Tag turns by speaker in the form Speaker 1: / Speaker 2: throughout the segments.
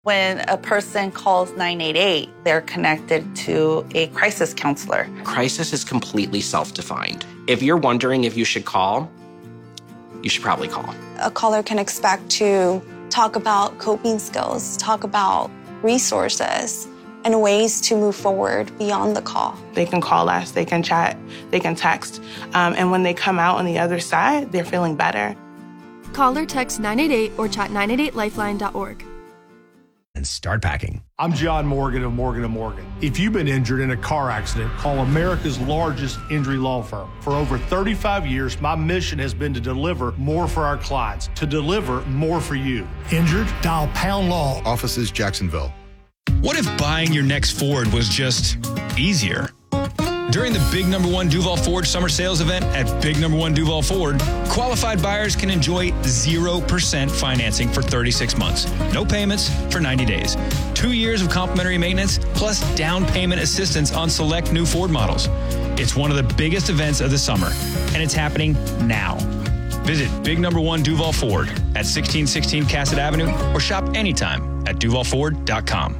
Speaker 1: When a person calls 988, they're connected to a crisis counselor.
Speaker 2: Crisis is completely self-defined. If you're wondering if you should call, you should probably call.
Speaker 3: A caller can expect to talk about coping skills, talk about resources, and ways to move forward beyond the call.
Speaker 4: They can call us, they can chat, they can text, and when they come out on the other side, they're feeling better.
Speaker 5: Call or text 988 or chat 988lifeline.org.
Speaker 6: And start packing.
Speaker 7: I'm John Morgan of Morgan & Morgan. If you've been injured in a car accident, call America's largest injury law firm. For over 35 years, my mission has been to deliver more for our clients, to deliver more for you. Injured? Dial Pound Law.
Speaker 8: Offices Jacksonville.
Speaker 6: What if buying your next Ford was just easier? During the Big Number One Duval Ford Summer Sales Event at Big Number One Duval Ford, qualified buyers can enjoy 0% financing for 36 months. No payments for 90 days. 2 years of complimentary maintenance, plus down payment assistance on select new Ford models. It's one of the biggest events of the summer, and it's happening now. Visit Big Number One Duval Ford at 1616 Cassett Avenue or shop anytime at duvalford.com.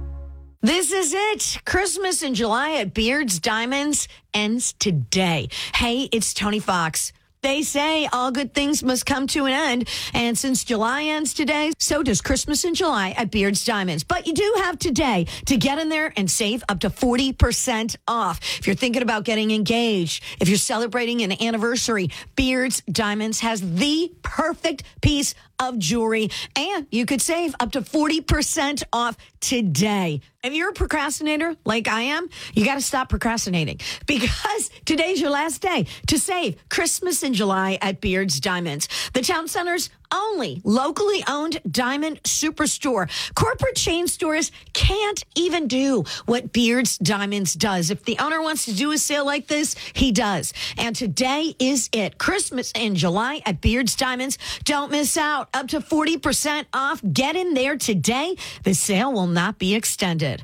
Speaker 9: This is it. Christmas in July at Beard's Diamonds ends today. Hey, it's Tony Fox. They say all good things must come to an end. And since July ends today, so does Christmas in July at Beard's Diamonds. But you do have today to get in there and save up to 40% off. If you're thinking about getting engaged, if you're celebrating an anniversary, Beard's Diamonds has the perfect piece of jewelry. And you could save up to 40% off today. If you're a procrastinator like I am, you got to stop procrastinating because today's your last day to save Christmas in July at Beard's Diamonds, the town center's only locally owned diamond superstore. Corporate chain stores can't even do what Beard's Diamonds does. If the owner wants to do a sale like this, he does. And today is it. Christmas in July at Beard's Diamonds. Don't miss out. Up to 40% off. Get in there today. The sale will not be extended.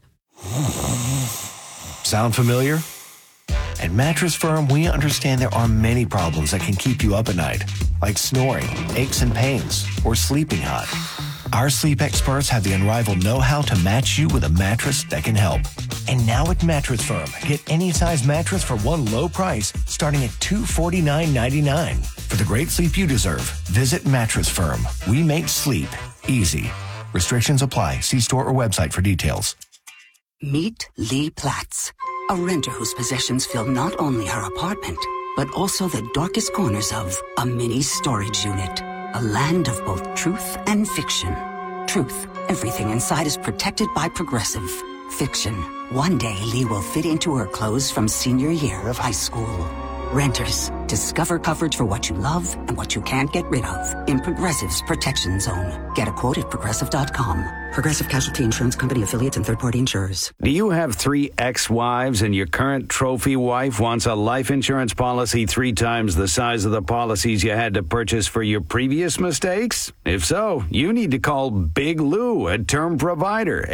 Speaker 6: Sound familiar? At Mattress Firm, we understand there are many problems that can keep you up at night, like snoring, aches and pains, or sleeping hot. Our sleep experts have the unrivaled know-how to match you with a mattress that can help. And now at Mattress Firm, get any size mattress for one low price, starting at $249.99. For the great sleep you deserve, visit Mattress Firm. We make sleep easy. Restrictions apply. See store or website for details.
Speaker 10: Meet Lee Platts, a renter whose possessions fill not only her apartment, but also the darkest corners of a mini storage unit. A land of both truth and fiction. Truth, everything inside is protected by Progressive. Fiction, one day Lee will fit into her clothes from senior year of high school. Renters, discover coverage for what you love and what you can't get rid of in Progressive's Protection Zone. Get a quote at Progressive.com. Progressive Casualty Insurance Company, affiliates, and third-party insurers.
Speaker 11: Do you have 3 ex-wives and your current trophy wife wants a life insurance policy 3 times the size of the policies you had to purchase for your previous mistakes? If so, you need to call Big Lou at Term Provider,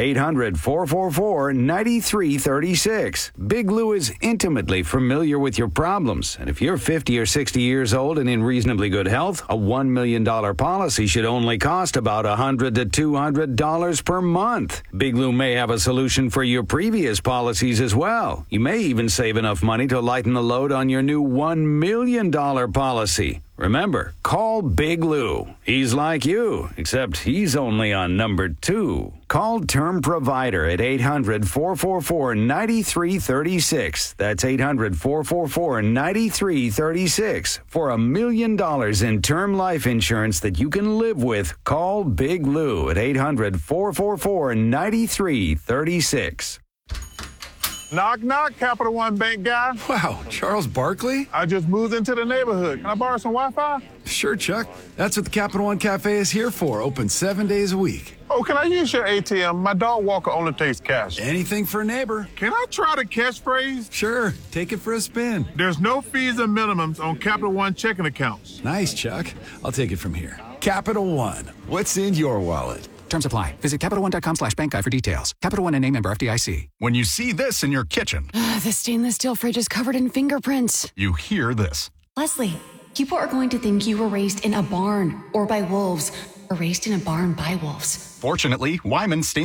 Speaker 11: 800-444-9336. Big Lou is intimately familiar with your problems, and if you're 50 or 60 years old and in reasonably good health, a $1 million policy should only cost about $100 to $200 per month. Big Lou may have a solution for your previous policies as well. You may even save enough money to lighten the load on your new $1 million policy. Remember, call Big Lou. He's like you, except he's only on number 2. Call Term Provider at 800-444-9336. That's 800-444-9336. For $1 million in term life insurance that you can live with, call Big Lou at 800-444-9336.
Speaker 12: Knock, knock, Capital One Bank guy.
Speaker 13: Wow, Charles Barkley?
Speaker 12: I just moved into the neighborhood. Can I borrow some Wi-Fi?
Speaker 13: Sure, Chuck. That's what the Capital One Cafe is here for. Open 7 days a week.
Speaker 12: Oh, can I use your ATM? My dog walker only takes cash.
Speaker 13: Anything for a neighbor.
Speaker 12: Can I try the catchphrase?
Speaker 13: Sure. Take it for a spin.
Speaker 12: There's no fees and minimums on Capital One checking accounts.
Speaker 13: Nice, Chuck. I'll take it from here. Capital One. What's in your wallet?
Speaker 14: Terms apply. Visit CapitalOne.com/bankguide for details. Capital One and name member FDIC.
Speaker 8: When you see this in your kitchen,
Speaker 15: the stainless steel fridge is covered in fingerprints.
Speaker 8: You hear this.
Speaker 15: Leslie, people are going to think you were raised in a barn or by wolves
Speaker 16: or raised in a barn by wolves.
Speaker 8: Fortunately, Wyman stands